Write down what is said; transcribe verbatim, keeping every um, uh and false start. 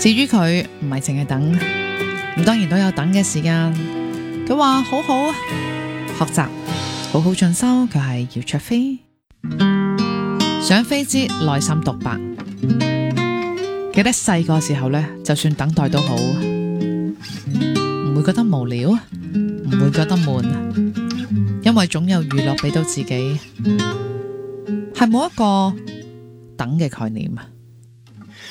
至於佢唔係淨係等，咁當然都有等嘅時間。佢話好好學習，好好進修。佢係姚焯菲。想飛之內心獨白，記得細個時候呢，就算等待都好，唔會覺得無聊，唔會覺得悶，因為總有娛樂俾到自己，係冇一個等嘅概念。